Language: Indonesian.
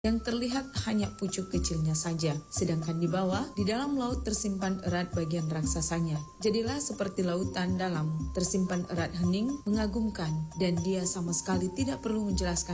yang terlihat hanya pucuk kecilnya saja. Sedangkan di bawah, di dalam laut tersimpan erat bagian raksasanya. Jadilah seperti lautan dalam, tersimpan erat hening, mengagumkan, dan dia sama sekali tidak perlu menjelaskan